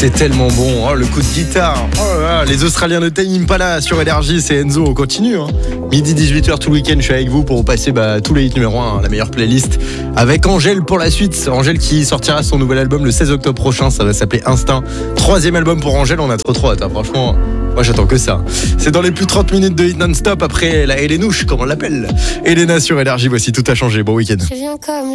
C'est tellement bon, oh, le coup de guitare. Oh là là, les Australiens de Tame Impala sur Énergie, c'est Enzo, on continue. Midi 18h tout le week-end, je suis avec vous pour vous passer tous les hits numéro 1, la meilleure playlist. Avec Angèle pour la suite. Angèle qui sortira son nouvel album le 16 octobre prochain, ça va s'appeler Instinct. 3e album pour Angèle, on a trop hâte, franchement. Moi j'attends que ça. C'est dans les plus 30 minutes de hit non-stop après la Hélénouche, comme on l'appelle. Elena sur Énergie, voici Tout a changé, bon week-end.